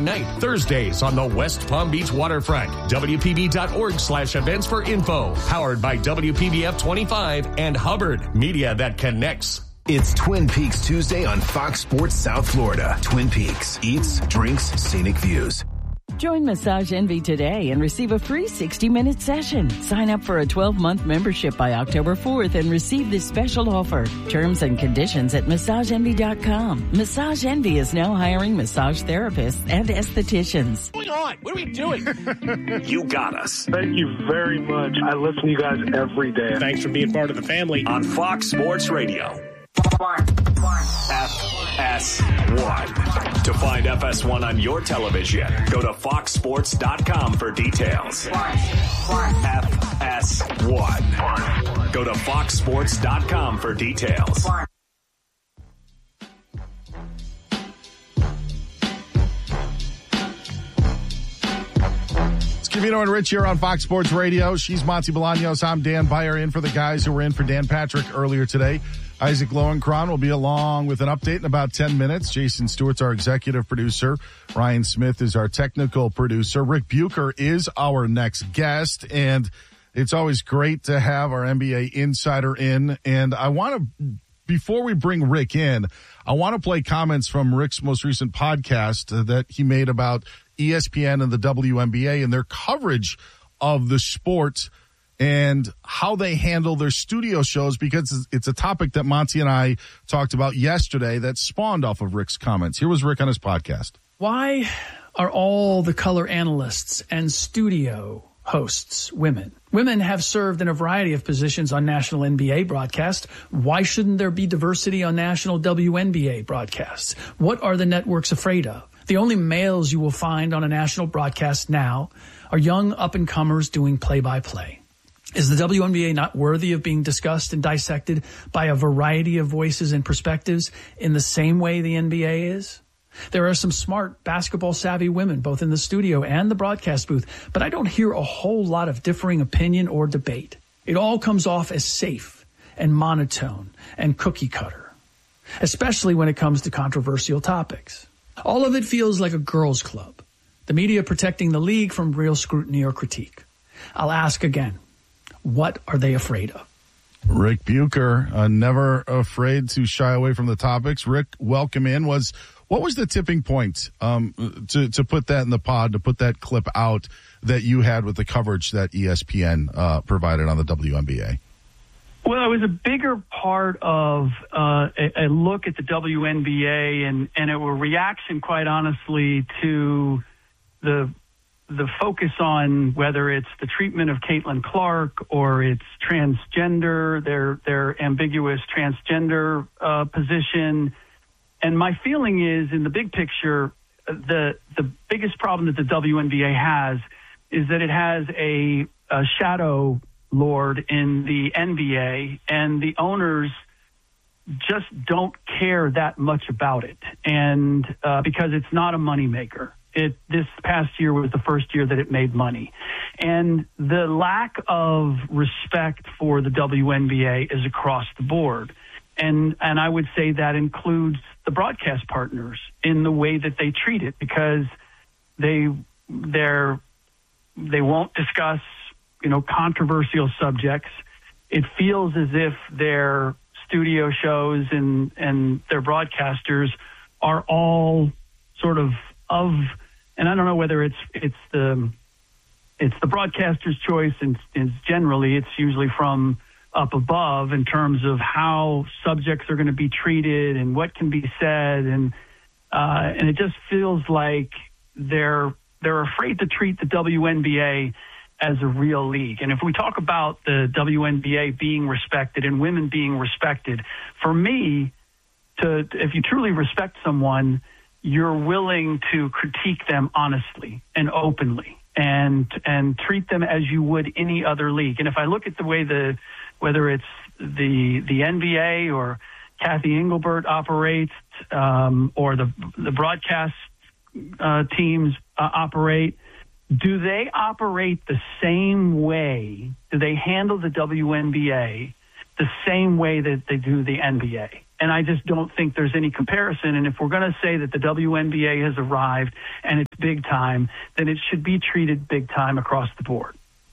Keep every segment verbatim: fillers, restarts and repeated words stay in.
night, Thursdays on the West Palm Beach waterfront. W P B dot org slash events for info. Powered by W P B F twenty-five and Hubbard, media that connects. It's Twin Peaks Tuesday on Fox Sports South Florida. Twin Peaks, eats, drinks, scenic views. Join Massage Envy today and receive a free sixty-minute session. Sign up for a twelve-month membership by October fourth and receive this special offer. Terms and conditions at massage envy dot com. Massage Envy is now hiring massage therapists and estheticians. What's going on? What are we doing? You got us. Thank you very much. I listen to you guys every day. Thanks for being part of the family. On Fox Sports Radio. F S one. To find F S one on your television, go to fox sports dot com for details. F S one. Go to fox sports dot com for details. It's Covino and Rich here on Fox Sports Radio. She's Monty Bolaños. I'm Dan Beyer, in for the guys who were in for Dan Patrick earlier today. Isaac Lowenkron will be along with an update in about ten minutes. Jason Stewart's our executive producer. Ryan Smith is our technical producer. Rick Bucher is our next guest. And it's always great to have our N B A insider in. And I want to, before we bring Rick in, I want to play comments from Rick's most recent podcast that he made about E S P N and the W N B A and their coverage of the sport and how they handle their studio shows, because it's a topic that Monty and I talked about yesterday that spawned off of Rick's comments. Here was Rick on his podcast. Why are all the color analysts and studio hosts women? Women have served in a variety of positions on national N B A broadcasts. Why shouldn't there be diversity on national W N B A broadcasts? What are the networks afraid of? The only males you will find on a national broadcast now are young up-and-comers doing play-by-play. Is the W N B A not worthy of being discussed and dissected by a variety of voices and perspectives in the same way the N B A is? There are some smart basketball-savvy women, both in the studio and the broadcast booth, but I don't hear a whole lot of differing opinion or debate. It all comes off as safe and monotone and cookie-cutter, especially when it comes to controversial topics. All of it feels like a girls' club, the media protecting the league from real scrutiny or critique. I'll ask again. What are they afraid of? Rick Bucher, uh, never afraid to shy away from the topics. Rick, welcome in. Was what was the tipping point um, to to put that in the pod, to put that clip out that you had with the coverage that E S P N uh, provided on the W N B A? Well, it was a bigger part of uh, a, a look at the W N B A and, and a reaction, quite honestly, to the the focus on whether it's the treatment of Caitlin Clark or it's transgender, their their ambiguous transgender uh, position. And my feeling is, in the big picture, the the biggest problem that the W N B A has is that it has a, a shadow lord in the N B A, and the owners just don't care that much about it, and uh, because it's not a moneymaker. It, this past year was the first year that it made money. And the lack of respect for the W N B A is across the board. And and I would say that includes the broadcast partners in the way that they treat it, because they they're they won't discuss, you know, controversial subjects. It feels as if their studio shows and, and their broadcasters are all sort of of and I don't know whether it's it's the it's the broadcaster's choice, and, and generally it's usually from up above in terms of how subjects are going to be treated and what can be said, and uh, and it just feels like they're they're afraid to treat the W N B A as a real league. And if we talk about the W N B A being respected and women being respected, for me, to if you truly respect someone, you're willing to critique them honestly and openly, and and treat them as you would any other league. And if I look at the way the whether it's the the N B A or Kathy Engelbert operates, um, or the the broadcast uh, teams uh, operate, do they operate the same way? Do they handle the W N B A the same way that they do the N B A? And I just don't think there's any comparison. And if we're going to say that the W N B A has arrived and it's big time, then it should be treated big time across the board.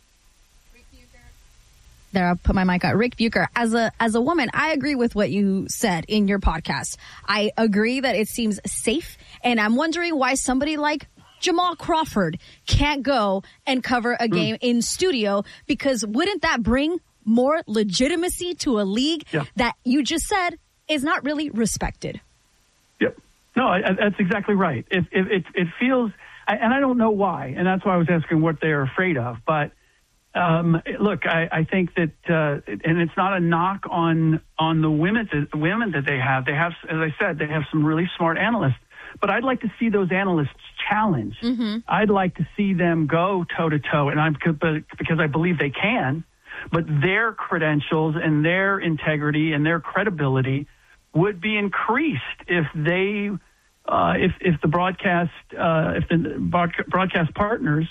There, I'll put my mic on. Rick Bucher, as a as a woman, I agree with what you said in your podcast. I agree that it seems safe, and I'm wondering why somebody like Jamal Crawford can't go and cover a game mm. in studio, because wouldn't that bring more legitimacy to a league yeah. that you just said is not really respected? Yep. No, I, I, that's exactly right. It, it, it, it feels, I, and I don't know why, and that's why I was asking what they're afraid of, but Um, look, I, I think that, uh, and it's not a knock on on the women, the women that they have. They have, as I said, they have some really smart analysts. But I'd like to see those analysts challenged. Mm-hmm. I'd like to see them go toe to toe, and I'm because I believe they can. But their credentials and their integrity and their credibility would be increased if they, uh, if if the broadcast, uh, if the broadcast partners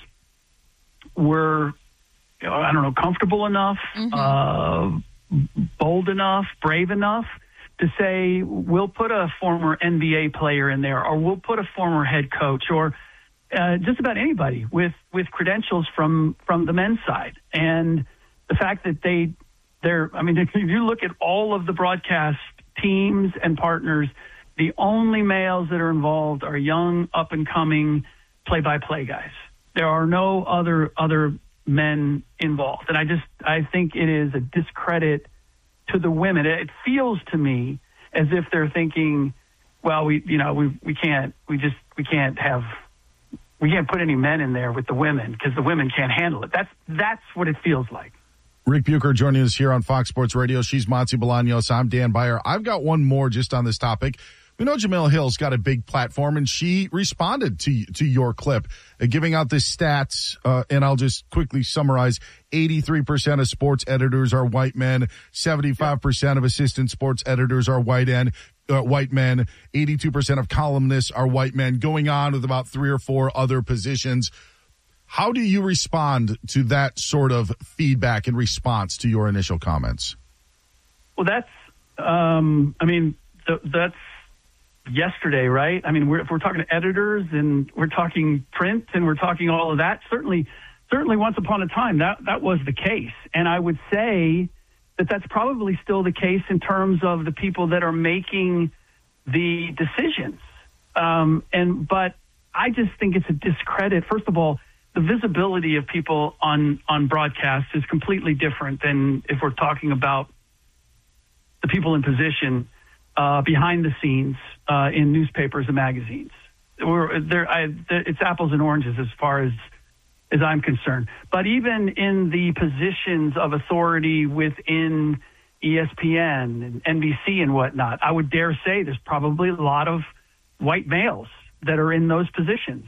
were, I don't know, comfortable enough, mm-hmm. uh, bold enough, brave enough to say, we'll put a former N B A player in there, or we'll put a former head coach, or uh, just about anybody with, with credentials from, from the men's side. And the fact that they, they're, I mean, if you look at all of the broadcast teams and partners, the only males that are involved are young, up-and-coming play-by-play guys. There are no other other men involved. And I just, I think it is a discredit to the women. It feels to me as if they're thinking, well, we, you know, we, we can't, we just, we can't have, we can't put any men in there with the women because the women can't handle it. That's, that's what it feels like. Rick Bucher joining us here on Fox Sports Radio. She's Monty Bolaños. I'm Dan Beyer. I've got one more just on this topic. We know Jemele Hill's got a big platform, and she responded to to your clip, uh, giving out the stats, uh, and I'll just quickly summarize. eighty-three percent of sports editors are white men. seventy-five percent of assistant sports editors are white, and, uh, white men. eighty-two percent of columnists are white men, going on with about three or four other positions. How do you respond to that sort of feedback in response to your initial comments? Well, that's, um, I mean, th- that's, yesterday, right? I mean, we're, if we're talking to editors and we're talking print and we're talking all of that, certainly, certainly once upon a time, that, that was the case. And I would say that that's probably still the case in terms of the people that are making the decisions. Um, and, but I just think it's a discredit. First of all, the visibility of people on, on broadcast is completely different than if we're talking about the people in position Uh, behind the scenes uh, in newspapers and magazines. We're, there, I, it's apples and oranges as far as as I'm concerned. But even in the positions of authority within E S P N and N B C and whatnot, I would dare say there's probably a lot of white males that are in those positions.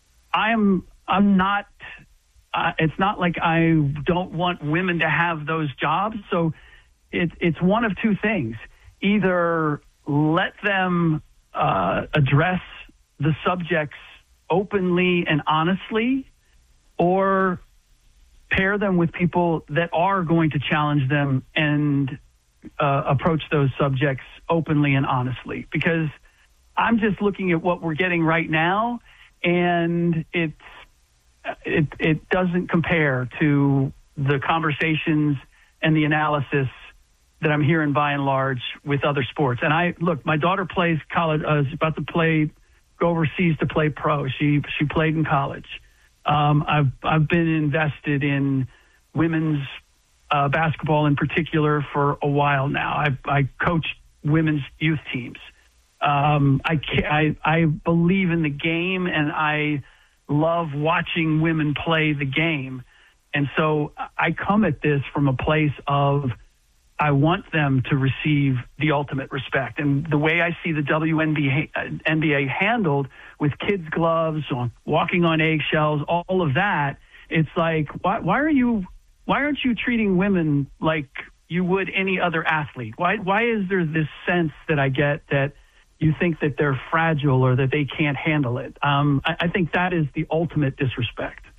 I'm I'm not. Uh, it's not like I don't want women to have those jobs. So it, it's one of two things. Either let them uh, address the subjects openly and honestly, or pair them with people that are going to challenge them and uh, approach those subjects openly and honestly. Because I'm just looking at what we're getting right now, and it's it it doesn't compare to the conversations and the analysis that I'm hearing by and large with other sports. And I look, my daughter plays college, uh, is about to play, go overseas to play pro. She she played in college. Um, I've I've been invested in women's uh, basketball in particular for a while now. I I coach women's youth teams. Um, I, I I believe in the game, and I love watching women play the game. And so I come at this from a place of, I want them to receive the ultimate respect. And the way I see the W N B A, N B A handled with kids' gloves, on walking on eggshells, all of that, it's like, why, why are you, why aren't you treating women like you would any other athlete? Why, why is there this sense that I get that you think that they're fragile or that they can't handle it? Um, I, I think that is the ultimate disrespect.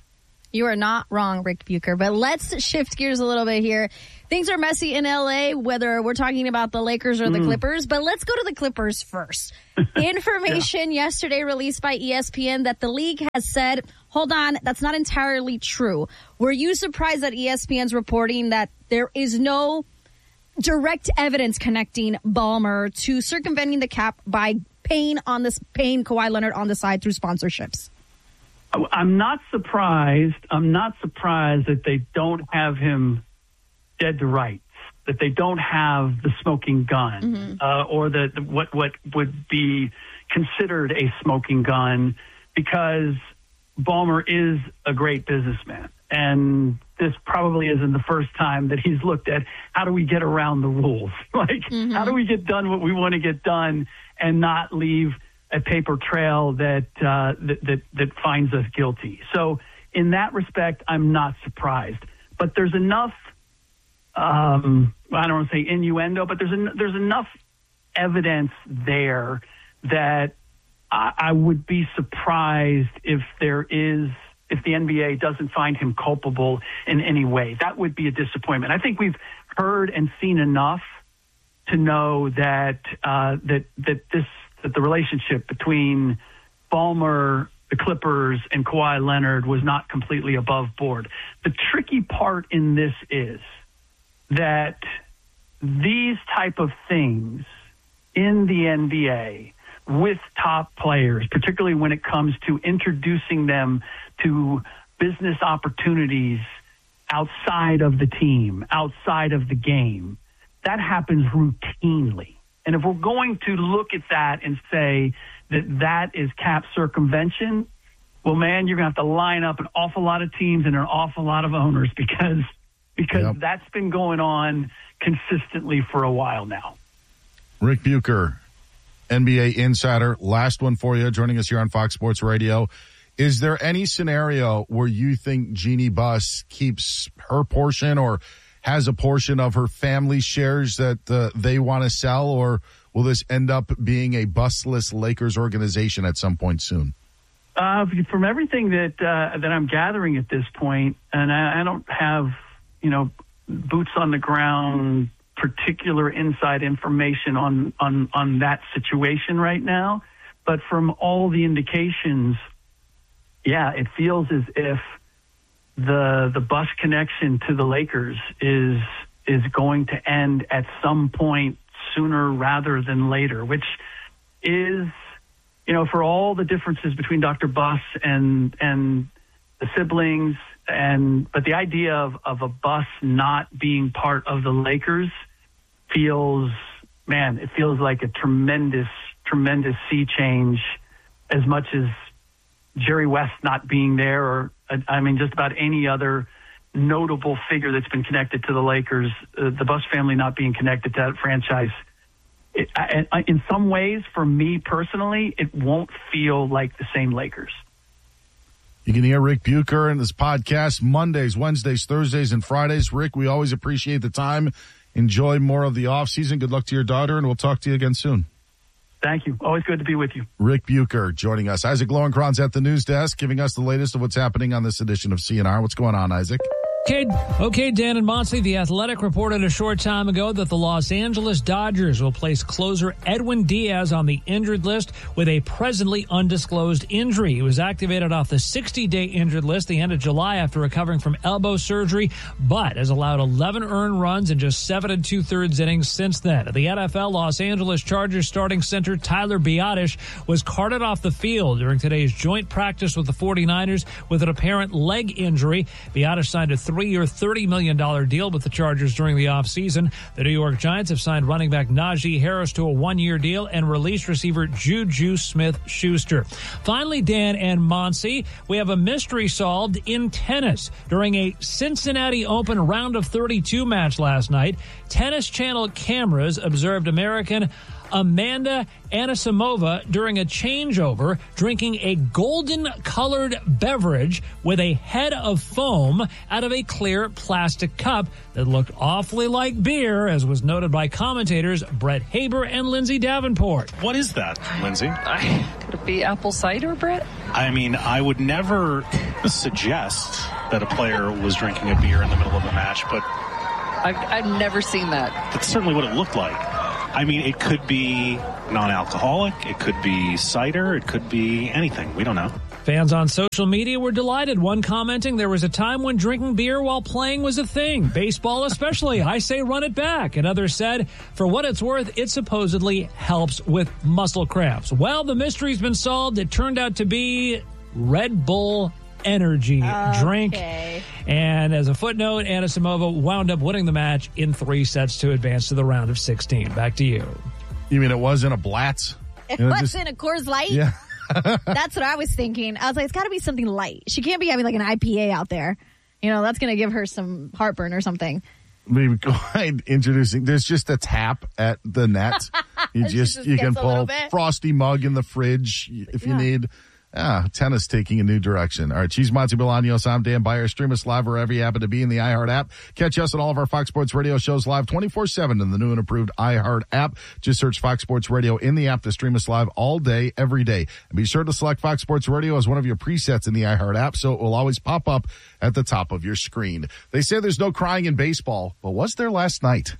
You are not wrong, Rick Bucher. But let's shift gears a little bit here. Things are messy in L A, whether we're talking about the Lakers or the mm. Clippers. But let's go to the Clippers first. Information yeah. yesterday released by E S P N that the league has said, hold on, that's not entirely true. Were you surprised that E S P N's reporting that there is no direct evidence connecting Ballmer to circumventing the cap by paying on this paying Kawhi Leonard on the side through sponsorships? I'm not surprised. I'm not surprised that they don't have him dead to rights, that they don't have the smoking gun, mm-hmm. uh, or the, the what what would be considered a smoking gun, because Ballmer is a great businessman, and this probably isn't the first time that he's looked at how do we get around the rules, like mm-hmm. how do we get done what we want to get done and not leave a paper trail that, uh, that that that finds us guilty. So in that respect, I'm not surprised. But there's enough, um, I don't want to say innuendo, but there's en- there's enough evidence there that I-, I would be surprised if there is if the N B A doesn't find him culpable in any way. That would be a disappointment. I think we've heard and seen enough to know that uh, that that this. that the relationship between Ballmer, the Clippers, and Kawhi Leonard was not completely above board. The tricky part in this is that these type of things in the N B A with top players, particularly when it comes to introducing them to business opportunities outside of the team, outside of the game, that happens routinely. And if we're going to look at that and say that that is cap circumvention, well, man, you're going to have to line up an awful lot of teams and an awful lot of owners because because yep. that's been going on consistently for a while now. Rick Bucher, N B A insider, last one for you, joining us here on Fox Sports Radio. Is there any scenario where you think Jeannie Buss keeps her portion or has a portion of her family shares that uh, they want to sell, or will this end up being a bustless Lakers organization at some point soon? Uh, from everything that uh, that I'm gathering at this point, and I, I don't have, you know, boots on the ground, particular inside information on, on, on that situation right now, but from all the indications, yeah, it feels as if the the Buss connection to the Lakers is is going to end at some point sooner rather than later, which is, you know, for all the differences between Doctor Buss and and the siblings, and but the idea of, of a Buss not being part of the Lakers feels, man, it feels like a tremendous, tremendous sea change, as much as Jerry West not being there, or I mean, just about any other notable figure that's been connected to the Lakers, uh, the Buss family not being connected to that franchise. It, I, I, in some ways, for me personally, it won't feel like the same Lakers. You can hear Rick Bucher in this podcast Mondays, Wednesdays, Thursdays, and Fridays. Rick, we always appreciate the time. Enjoy more of the offseason. Good luck to your daughter, and we'll talk to you again soon. Thank you. Always good to be with you. Rick Bucher joining us. Isaac Lowenkron's at the news desk, giving us the latest of what's happening on this edition of C N R. What's going on, Isaac? Okay, okay, Dan and Monty, The Athletic reported a short time ago that the Los Angeles Dodgers will place closer Edwin Diaz on the injured list with a presently undisclosed injury. He was activated off the sixty-day injured list the end of July after recovering from elbow surgery, but has allowed eleven earned runs in just seven and two-thirds innings since then. At the N F L, Los Angeles Chargers starting center Tyler Biadasz was carted off the field during today's joint practice with the 49ers with an apparent leg injury. Biadasz signed a three-year, thirty million dollars deal with the Chargers during the offseason. The New York Giants have signed running back Najee Harris to a one-year deal and released receiver Juju Smith-Schuster. Finally, Dan and Monsi, we have a mystery solved in tennis. During a Cincinnati Open round of thirty-two match last night, Tennis Channel cameras observed American Amanda Anisimova during a changeover drinking a golden-colored beverage with a head of foam out of a clear plastic cup that looked awfully like beer, as was noted by commentators Brett Haber and Lindsay Davenport. What is that, Lindsay? I, could it be apple cider, Brett? I mean, I would never suggest that a player was drinking a beer in the middle of a match, but I've, I've never seen that. That's certainly what it looked like. I mean, it could be non-alcoholic, it could be cider, it could be anything. We don't know. Fans on social media were delighted. One commenting, there was a time when drinking beer while playing was a thing. Baseball especially. I say run it back. And others said, for what it's worth, it supposedly helps with muscle cramps. Well, the mystery's been solved. It turned out to be Red Bull energy okay. drink. And as a footnote, Anisimova wound up winning the match in three sets to advance to the round of sixteen. Back to you. You mean it wasn't a Blatz? It you know, wasn't just, a Coors Light? Yeah. That's what I was thinking. I was like, it's got to be something light. She can't be having like an I P A out there. You know, that's going to give her some heartburn or something. Maybe go ahead introducing. There's just a tap at the net. You just, just you can pull frosty mug in the fridge if yeah. you need. Ah, tennis taking a new direction. All right, she's Monty Bolaños. I'm Dan Beyer. Stream us live wherever you happen to be in the iHeart app. Catch us on all of our Fox Sports Radio shows live twenty-four seven in the new and improved iHeart app. Just search Fox Sports Radio in the app to stream us live all day, every day. And be sure to select Fox Sports Radio as one of your presets in the iHeart app so it will always pop up at the top of your screen. They say there's no crying in baseball, but was there last night?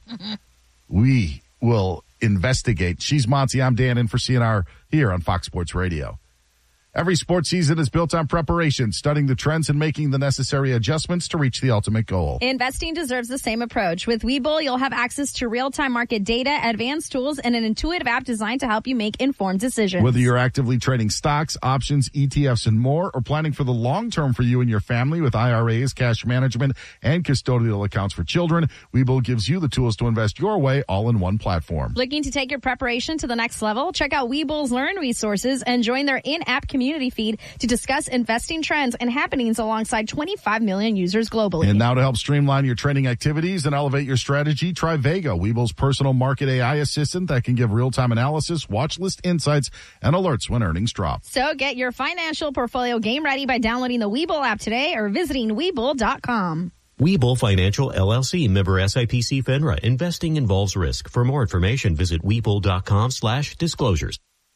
We will investigate. She's Monty. I'm Dan in for C N R here on Fox Sports Radio. Every sports season is built on preparation, studying the trends and making the necessary adjustments to reach the ultimate goal. Investing deserves the same approach. With Webull, you'll have access to real-time market data, advanced tools, and an intuitive app designed to help you make informed decisions. Whether you're actively trading stocks, options, E T Fs, and more, or planning for the long term for you and your family with I R As, cash management, and custodial accounts for children, Webull gives you the tools to invest your way all in one platform. Looking to take your preparation to the next level? Check out Webull's Learn resources and join their in-app community. community feed to discuss investing trends and happenings alongside twenty-five million users globally. And now to help streamline your trading activities and elevate your strategy, try Vega, Webull's personal market A I assistant that can give real-time analysis, watch list insights, and alerts when earnings drop. So get your financial portfolio game ready by downloading the Webull app today or visiting Webull dot com. Webull Financial, L L C, member S I P C FINRA. Investing involves risk. For more information, visit Webull dot com slash disclosures.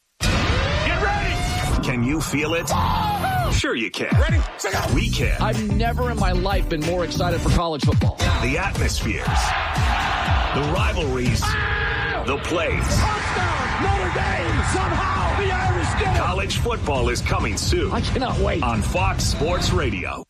Can you feel it? Sure you can. Ready? We can. I've never in my life been more excited for college football. The atmospheres, the rivalries, the plays. Touchdown, Notre Dame, somehow the Irish get it. College football is coming soon. I cannot wait. On Fox Sports Radio.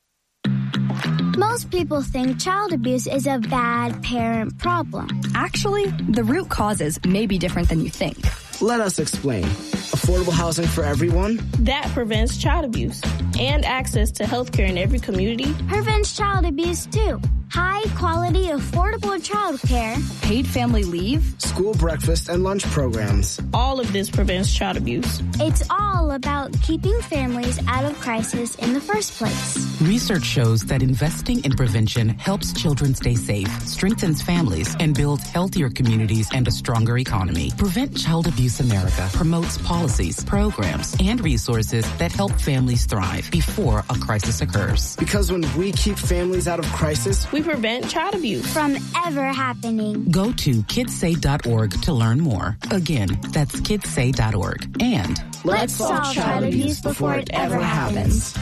Most people think child abuse is a bad parent problem. Actually, the root causes may be different than you think. Let us explain. Affordable housing for everyone? That prevents child abuse and access to health care in every community. Prevents child abuse, too. High quality, affordable child care. Paid family leave. School breakfast and lunch programs. All of this prevents child abuse. It's all about keeping families out of crisis in the first place. Research shows that investing in prevention helps children stay safe, strengthens families, and builds healthier communities and a stronger economy. Prevent Child Abuse America promotes policies, programs, and resources that help families thrive before a crisis occurs. Because when we keep families out of crisis, we prevent child abuse from ever happening. Go to kids say dot org to learn more. Again, that's kids say dot org. And let's solve child abuse before it ever happens.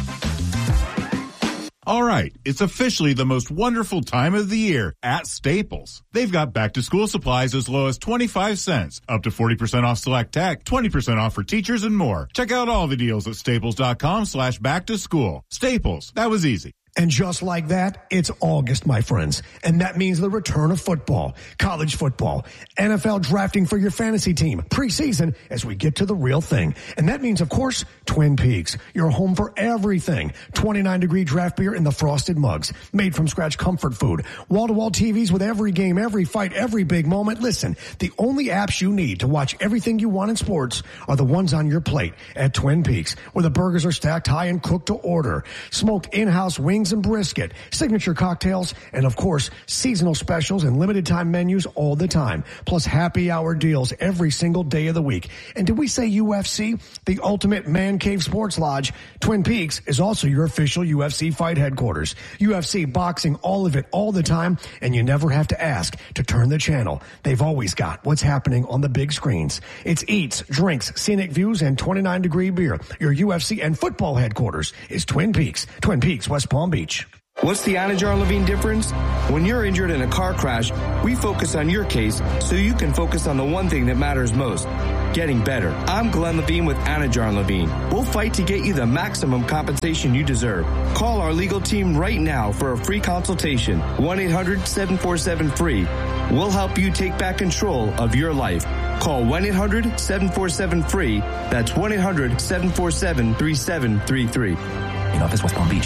All right, it's officially the most wonderful time of the year at Staples. They've got back-to-school supplies as low as twenty-five cents, up to forty percent off select tech, twenty percent off for teachers, and more. Check out all the deals at staples dot com slash back to school. Staples, that was easy. And just like that, it's August, my friends. And that means the return of football, college football, N F L drafting for your fantasy team, preseason as we get to the real thing. And that means, of course, Twin Peaks, your home for everything. twenty-nine degree draft beer in the frosted mugs, made from scratch comfort food, wall-to-wall T Vs with every game, every fight, every big moment. Listen, the only apps you need to watch everything you want in sports are the ones on your plate at Twin Peaks, where the burgers are stacked high and cooked to order. Smoked in-house wings and brisket, signature cocktails, and of course, seasonal specials and limited time menus all the time. Plus happy hour deals every single day of the week. And did we say U F C? The ultimate man cave sports lodge. Twin Peaks is also your official U F C fight headquarters. U F C boxing, all of it, all the time. And you never have to ask to turn the channel. They've always got what's happening on the big screens. It's eats, drinks, scenic views, and twenty-nine degree beer. Your U F C and football headquarters is Twin Peaks. Twin Peaks, West Palm Beach. Beach. What's the Anajar Levine difference? When you're injured in a car crash, we focus on your case so you can focus on the one thing that matters most, getting better. I'm Glenn Levine with Anajar Levine. We'll fight to get you the maximum compensation you deserve. Call our legal team right now for a free consultation. one eight hundred seven four seven free. We'll help you take back control of your life. Call one eight hundred seven four seven free. That's one eight hundred seven four seven three seven three three. In office, West Palm Beach.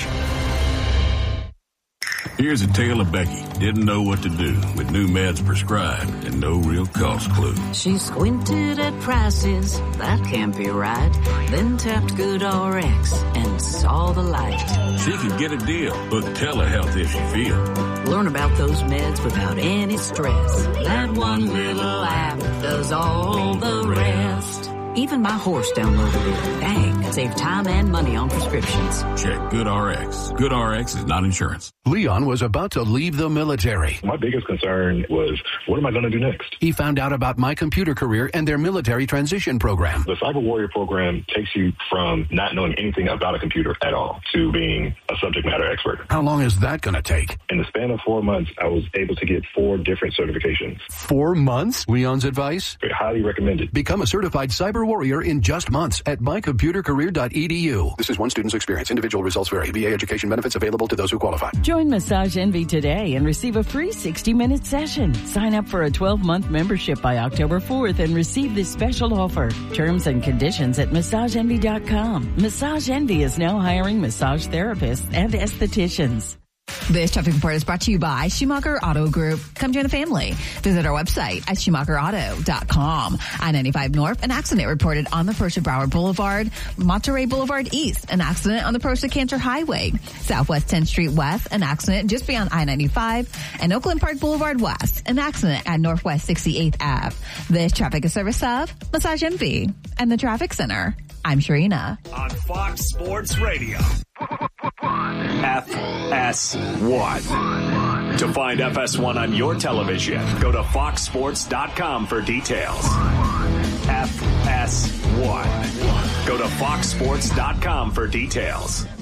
Here's a tale of Becky. Didn't know what to do with new meds prescribed and no real cost clue. She squinted at prices, that can't be right. Then tapped GoodRx and saw the light. She could get a deal. Book telehealth if she feels. Learn about those meds without any stress. That one little app does all the rest. Even my horse downloaded it. Dang, save time and money on prescriptions. Check GoodRx. GoodRx is not insurance. Leon was about to leave the military. My biggest concern was, what am I going to do next? He found out about My Computer Career and their military transition program. The Cyber Warrior program takes you from not knowing anything about a computer at all to being a subject matter expert. How long is that going to take? In the span of four months, I was able to get four different certifications. Four months? Leon's advice? Highly recommended. Become a certified cyber warrior in just months at my computer career dot e d u. This is one student's experience. Individual results vary. V A education benefits available to those who qualify. Join Massage Envy today and receive a free sixty-minute session. Sign up for a twelve-month membership by October fourth and receive this special offer. Terms and conditions at massage envy dot com. Massage Envy is now hiring massage therapists and estheticians. This traffic report is brought to you by Schumacher Auto Group. Come join the family. Visit our website at schumacher auto dot com. I ninety-five North, an accident reported on the Persia Broward Boulevard. Monterey Boulevard East, an accident on the Persia Cantor Highway. Southwest tenth Street West, an accident just beyond I ninety-five. And Oakland Park Boulevard West, an accident at Northwest sixty-eighth Avenue. This traffic is service of Massage Envy and the Traffic Center. I'm Sharina. On Fox Sports Radio. F S one. To find F S one on your television, go to fox sports dot com for details. F S one. Go to fox sports dot com for details.